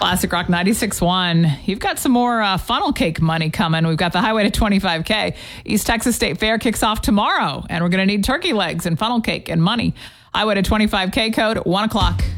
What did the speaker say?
Classic Rock 96.1. You've got some more funnel cake money coming. We've got the Highway to 25K. East Texas State Fair kicks off tomorrow, and we're going to need turkey legs and funnel cake and money. Highway to 25K code, 1 o'clock.